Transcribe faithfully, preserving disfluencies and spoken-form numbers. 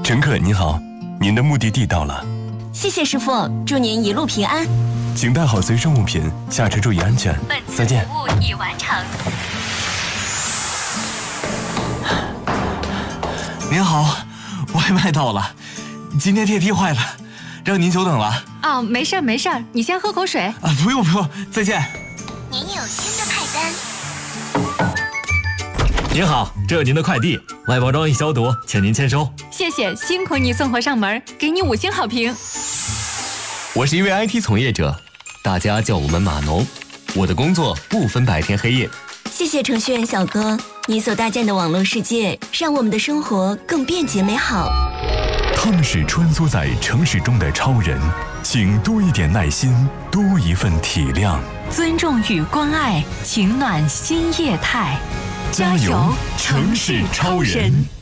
乘客您好，您的目的地到了。 谢谢师傅，祝您一路平安。 请带好随身物品，下车注意安全。 本次再见。 服务已完成。 您好，外卖到了，今天电梯坏了，让您久等了。 哦，没事儿没事儿，你先喝口水。 啊，不用不用，再见。 您有新的派单。 您好，这有您的快递，外包装已消毒，请您签收。 谢谢，辛苦你送货上门，给你五星好评。 我是一位 I T 从业者，大家叫我们码农。我的工作不分白天黑夜。 谢谢程序员小哥，你所搭建的网络世界，让我们的生活更便捷美好。 他们是穿梭在城市中的超人，请多一点耐心，多一份体谅。 尊重与关爱，情暖新业态。 加油，城市超人！